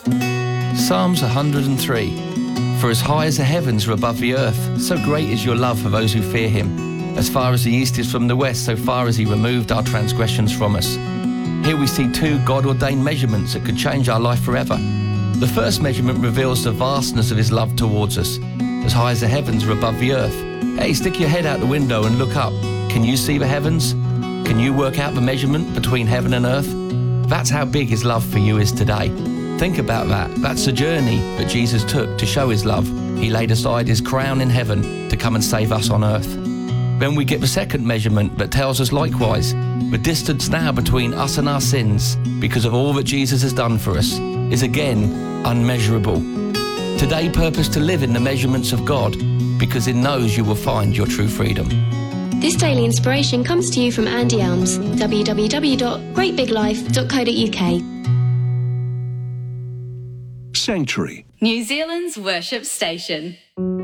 Psalms 103. For as high as the heavens are above the earth, so great is your love for those who fear him. As far as the east is from the west, so far as he removed our transgressions from us. Here we see two God-ordained measurements that could change our life forever. The first measurement reveals the vastness of his love towards us. As high as the heavens are above the earth. Hey, stick your head out the window and look up. Can you see the heavens? Can you work out the measurement between heaven and earth? That's how big his love for you is today. Think about that. That's the journey that Jesus took to show his love. He laid aside his crown in heaven to come and save us on earth. Then we get the second measurement that tells us likewise, the distance now between us and our sins, because of all that Jesus has done for us, is again unmeasurable. Today, purpose to live in the measurements of God, because in those you will find your true freedom. This daily inspiration comes to you from Andy Elms, www.greatbiglife.co.uk. Sanctuary, New Zealand's worship station.